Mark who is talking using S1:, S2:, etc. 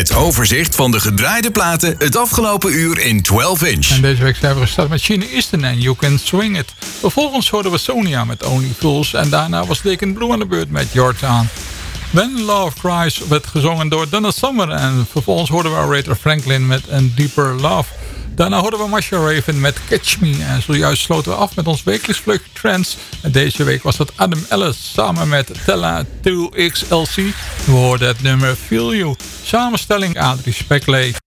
S1: Het overzicht van de gedraaide platen het afgelopen uur in 12 inch.
S2: En deze week zijn we gestart met Sheena Easton en You Can Swing It. Vervolgens hoorden we Sonia met Only Fools. En daarna was Deacon Blue aan de beurt met Your Town. When Love Cries werd gezongen door Donna Summer. En vervolgens hoorden we Aretha Franklin met A Deeper Love. Daarna hoorden we Masha Raven met Catch Me. En zojuist sloten we af met ons wekelijks vlug Trends. En deze week was dat Adam Ellis samen met Tella 2XLC. We hoorden het nummer Feel You. Samenstelling Adrie Spekley.